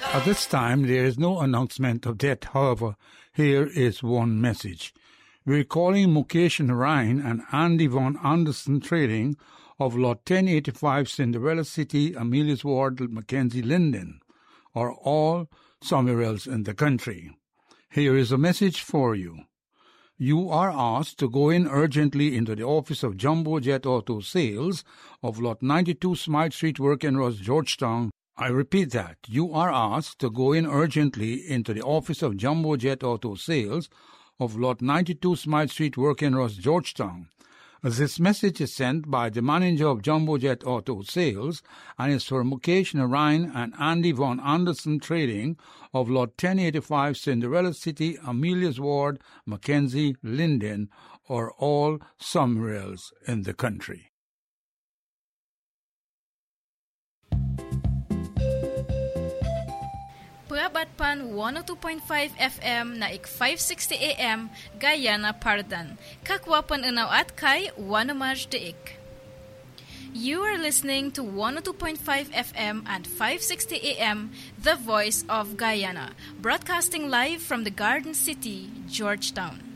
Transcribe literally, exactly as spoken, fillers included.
At this time, there is no announcement of death. However, here is one message. We're calling Mukesh Narayan and Andy Von Anderson Trading of Lot ten eighty-five, Cinderella City, Amelia's Ward, Mackenzie, Linden, are all somewhere else in the country. Here is a message for you. You are asked to go in urgently into the office of Jumbo Jet Auto Sales of Lot ninety-two, Smythe Street, Work-in-Ross, Georgetown. I repeat that. You are asked to go in urgently into the office of Jumbo Jet Auto Sales of Lot ninety-two, Smythe Street, Work-in-Ross, Georgetown. This message is sent by the manager of Jumbo Jet Auto Sales and is for Mukesh Narayan and Andy Von Anderson Trading of Lot ten eighty-five, Cinderella City, Amelia's Ward, Mackenzie, Linden, or all somewhere else in the country. Purabat pan one oh two point five F M na ik five sixty A M Guyana Pardan. Kakwa pan unaw at kay Wanamaj Deik. You are listening to one oh two point five F M and five sixty A M, The Voice of Guyana, broadcasting live from the Garden City, Georgetown.